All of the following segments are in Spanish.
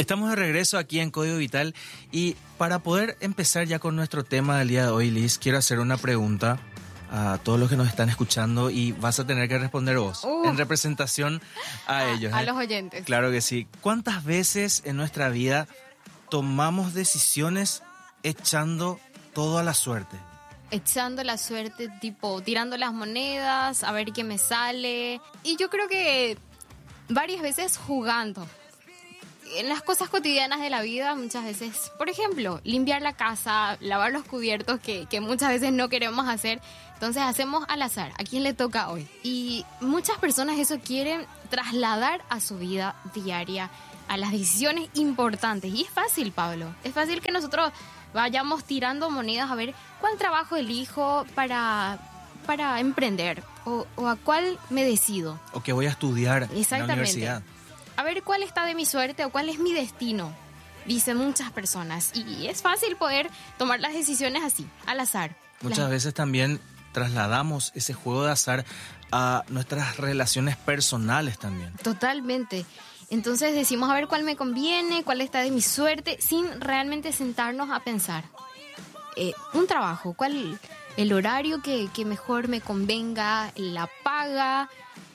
Estamos de regreso aquí en Código Vital y para poder empezar ya con nuestro tema del día de hoy, Liz, quiero hacer una pregunta a todos los que nos están escuchando y vas a tener que responder vos en representación a ellos. A los oyentes. Claro que sí. ¿Cuántas veces en nuestra vida tomamos decisiones echando todo a la suerte? Echando la suerte, tipo tirando las monedas, a ver qué me sale. Y yo creo que varias veces jugando. En las cosas cotidianas de la vida, muchas veces, por ejemplo, limpiar la casa, lavar los cubiertos que muchas veces no queremos hacer. Entonces hacemos al azar, ¿a quién le toca hoy? Y muchas personas eso quieren trasladar a su vida diaria, a las decisiones importantes. Y es fácil, Pablo. Es fácil que nosotros vayamos tirando monedas a ver cuál trabajo elijo para emprender o a cuál me decido. O que voy a estudiar en la universidad. A ver cuál está de mi suerte o cuál es mi destino, dicen muchas personas. Y es fácil poder tomar las decisiones así, al azar. Muchas veces también trasladamos ese juego de azar a nuestras relaciones personales también. Totalmente. Entonces decimos a ver cuál me conviene, cuál está de mi suerte, sin realmente sentarnos a pensar. Un trabajo, cuál el horario que mejor me convenga, la paga,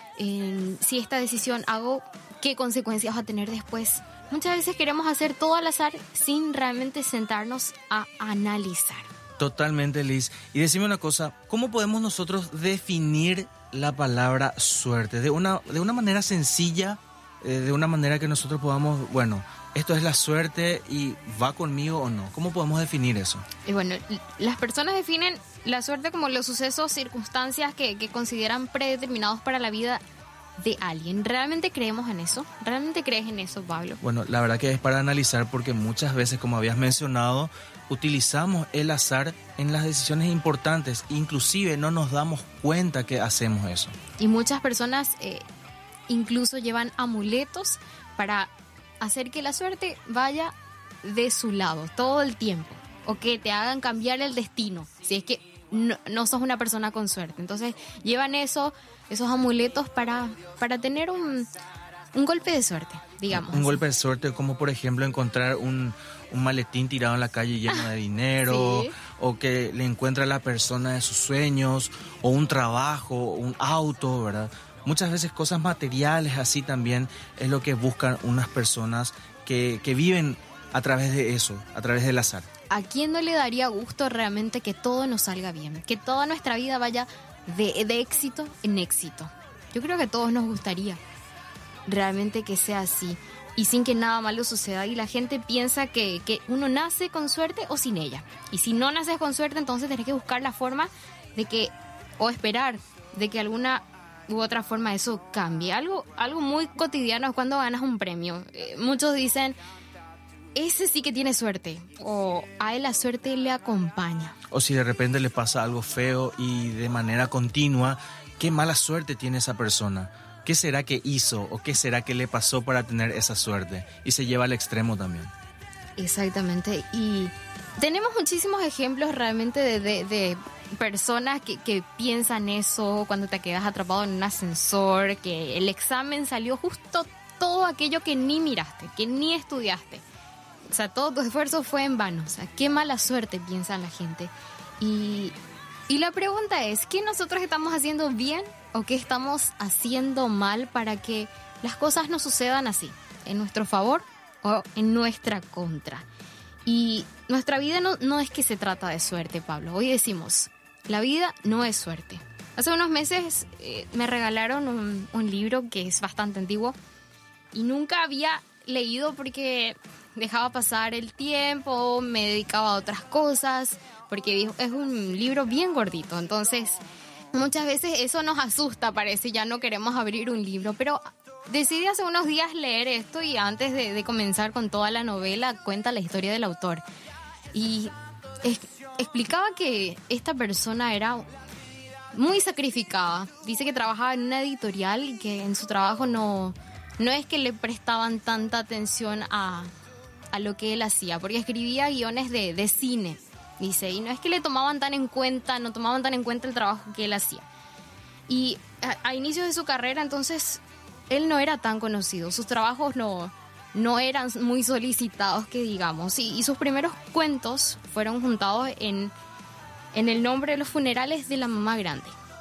si esta decisión hago, qué consecuencias va a tener después. Muchas veces queremos hacer todo al azar sin realmente sentarnos a analizar. Totalmente, Liz. Y decime una cosa, ¿cómo podemos nosotros definir la palabra suerte? De una manera sencilla, de una manera que nosotros podamos, bueno, esto es la suerte y va conmigo o no. ¿Cómo podemos definir eso? Y bueno, las personas definen la suerte como los sucesos, circunstancias que consideran predeterminados para la vida de alguien. ¿Realmente creemos en eso? ¿Realmente crees en eso, Pablo? Bueno, la verdad que es para analizar porque muchas veces, como habías mencionado, utilizamos el azar en las decisiones importantes. Inclusive no nos damos cuenta que hacemos eso. Y muchas personas incluso llevan amuletos para hacer que la suerte vaya de su lado todo el tiempo. O que te hagan cambiar el destino. Si es que no sos una persona con suerte. Entonces llevan esos amuletos para tener un golpe de suerte, digamos. Un golpe de suerte, como por ejemplo encontrar un maletín tirado en la calle lleno de dinero, sí. O que le encuentra a la persona de sus sueños, o un trabajo, un auto, ¿verdad? Muchas veces cosas materiales así también es lo que buscan unas personas que viven a través de eso, a través del azar. ¿A quién no le daría gusto realmente que todo nos salga bien? Que toda nuestra vida vaya de éxito en éxito. Yo creo que a todos nos gustaría realmente que sea así y sin que nada malo suceda. Y la gente piensa que uno nace con suerte o sin ella. Y si no naces con suerte, entonces tenés que buscar la forma de que, o esperar de que alguna u otra forma eso cambie. Algo muy cotidiano es cuando ganas un premio. Muchos dicen, ese sí que tiene suerte, o a él la suerte le acompaña. O si de repente le pasa algo feo y de manera continua, qué mala suerte tiene esa persona. ¿Qué será que hizo o qué será que le pasó para tener esa suerte? Y se lleva al extremo también. Exactamente. Y tenemos muchísimos ejemplos realmente de personas que piensan eso cuando te quedas atrapado en un ascensor, que el examen salió justo todo aquello que ni miraste, que ni estudiaste. O sea, todo tu esfuerzo fue en vano. O sea, qué mala suerte piensa la gente. Y la pregunta es, ¿qué nosotros estamos haciendo bien o qué estamos haciendo mal para que las cosas no sucedan así, en nuestro favor o en nuestra contra? Y nuestra vida no es que se trata de suerte, Pablo. Hoy decimos, la vida no es suerte. Hace unos meses me regalaron un libro que es bastante antiguo y nunca había leído porque dejaba pasar el tiempo, me dedicaba a otras cosas, porque es un libro bien gordito. Entonces, muchas veces eso nos asusta, parece, ya no queremos abrir un libro. Pero decidí hace unos días leer esto y antes de comenzar con toda la novela, cuenta la historia del autor. Y explicaba que esta persona era muy sacrificada. Dice que trabajaba en una editorial y que en su trabajo no es que le prestaban tanta atención a lo que él hacía, porque escribía guiones de cine, dice, y no es que no tomaban tan en cuenta el trabajo que él hacía. Y a inicios de su carrera, entonces, él no era tan conocido, sus trabajos no no eran muy solicitados, que digamos. Y sus primeros cuentos fueron juntados en el nombre de los funerales de la mamá grande.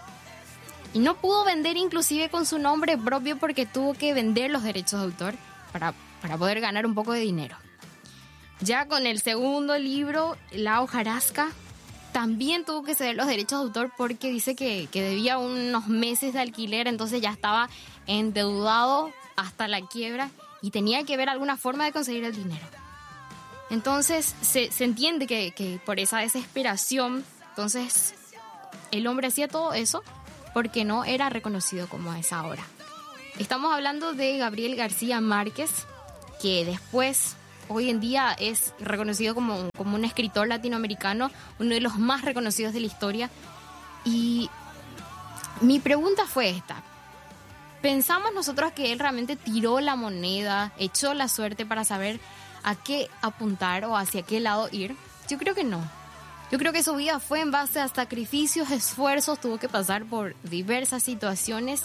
Y no pudo vender inclusive con su nombre propio porque tuvo que vender los derechos de autor para poder ganar un poco de dinero. Ya con el segundo libro, La hojarasca, también tuvo que ceder los derechos de autor porque dice que debía unos meses de alquiler, entonces ya estaba endeudado hasta la quiebra y tenía que ver alguna forma de conseguir el dinero. Entonces se entiende que por esa desesperación, entonces el hombre hacía todo eso porque no era reconocido como es ahora. Estamos hablando de Gabriel García Márquez, que después, hoy en día, es reconocido como un escritor latinoamericano, uno de los más reconocidos de la historia. Y mi pregunta fue esta. ¿Pensamos nosotros que él realmente tiró la moneda, echó la suerte para saber a qué apuntar o hacia qué lado ir? Yo creo que no. Yo creo que su vida fue en base a sacrificios, esfuerzos, tuvo que pasar por diversas situaciones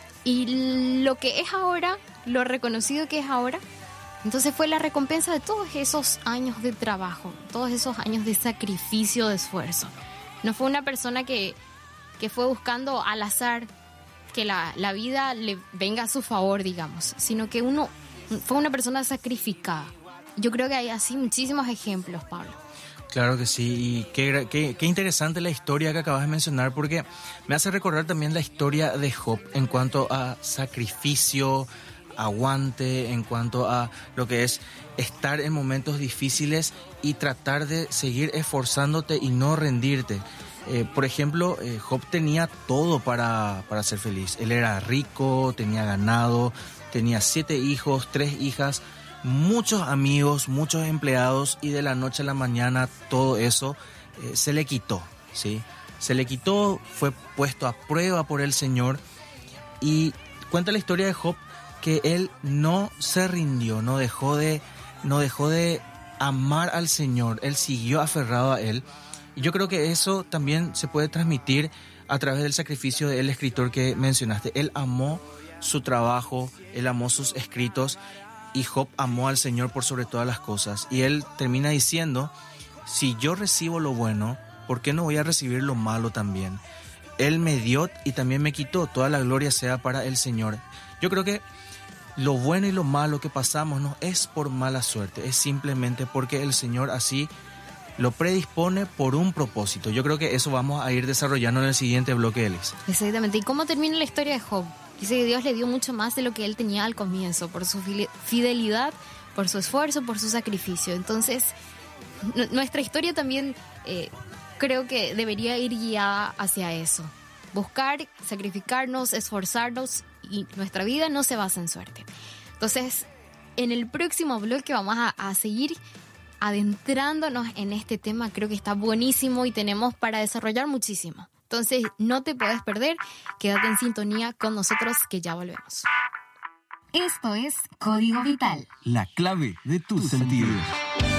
y lo que es ahora, lo reconocido que es ahora, entonces fue la recompensa de todos esos años de trabajo, todos esos años de sacrificio, de esfuerzo. No fue una persona que fue buscando al azar que la vida le venga a su favor, digamos, sino que fue una persona sacrificada. Yo creo que hay así muchísimos ejemplos, Pablo. Claro que sí, y qué interesante la historia que acabas de mencionar, porque me hace recordar también la historia de Job en cuanto a sacrificio, aguante, en cuanto a lo que es estar en momentos difíciles y tratar de seguir esforzándote y no rendirte. Por ejemplo, Job tenía todo para ser feliz. Él era rico, tenía ganado, tenía 7 hijos, 3 hijas, muchos amigos, muchos empleados, y de la noche a la mañana todo eso se le quitó, ¿sí? Se le quitó, fue puesto a prueba por el Señor, y cuenta la historia de Job que él no se rindió, no dejó de amar al Señor, él siguió aferrado a él. Y yo creo que eso también se puede transmitir a través del sacrificio del escritor que mencionaste. Él amó su trabajo, él amó sus escritos, y Job amó al Señor por sobre todas las cosas. Y él termina diciendo, si yo recibo lo bueno, ¿por qué no voy a recibir lo malo también? Él me dio y también me quitó, toda la gloria sea para el Señor. Yo creo que lo bueno y lo malo que pasamos no es por mala suerte, es simplemente porque el Señor así lo predispone por un propósito. Yo creo que eso vamos a ir desarrollando en el siguiente bloque, Elis. Exactamente. ¿Y cómo termina la historia de Job? Dice que Dios le dio mucho más de lo que él tenía al comienzo, por su fidelidad, por su esfuerzo, por su sacrificio. Entonces, nuestra historia también creo que debería ir guiada hacia eso. Buscar, sacrificarnos, esforzarnos, y nuestra vida no se basa en suerte. Entonces, en el próximo bloque vamos a seguir adentrándonos en este tema. Creo que está buenísimo y tenemos para desarrollar muchísimo. Entonces, no te puedes perder. Quédate en sintonía con nosotros, que ya volvemos. Esto es Código Vital. La clave de tus sentidos.